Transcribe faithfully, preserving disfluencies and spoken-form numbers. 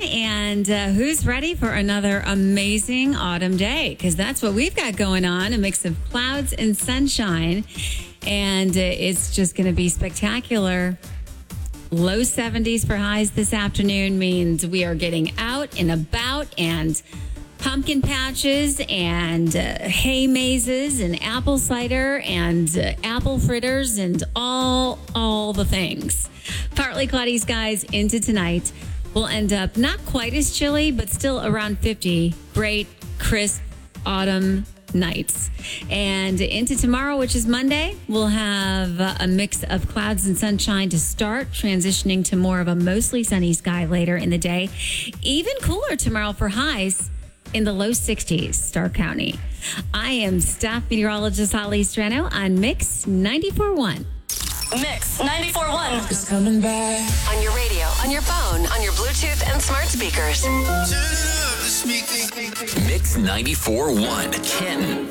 and uh, who's ready for another amazing autumn day? Because that's what we've got going on, a mix of clouds and sunshine, and uh, it's just going to be spectacular. Low seventies for highs this afternoon means we are getting out and about, and pumpkin patches and uh, hay mazes and apple cider and uh, apple fritters and all all the things. Partly cloudy skies into tonight. We'll end up not quite as chilly, but still around fifty. Great, crisp autumn nights. And into tomorrow, which is Monday, we'll have uh, a mix of clouds and sunshine to start, transitioning to more of a mostly sunny sky later in the day. Even cooler tomorrow for highs in the low sixties, Stark County. I am staff meteorologist Holly Strano on Mix ninety-four point one. Mix ninety-four point one. It's coming back. On your radio, on your phone, on your Bluetooth and smart speakers. Turn it up, the speaker. Mix ninety-four point one. Ken.